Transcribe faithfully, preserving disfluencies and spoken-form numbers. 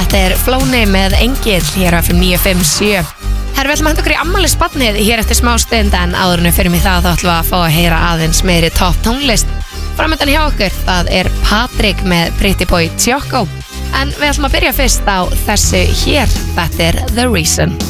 Þetta er Flóni með Engill hér á F M níu fimm sjö. Herra, við ætlum að henda okkur í afmælisbarnið hér eftir smá stund, en áðurinn fyrir mig það þá ætlum við að fá að heyra aðeins meiri topp tónlist. Framöndan hjá okkur, það er Patrik með Pretty Boy Choco. En við ætlum að byrja fyrst á þessu hér. Þetta er The Reason.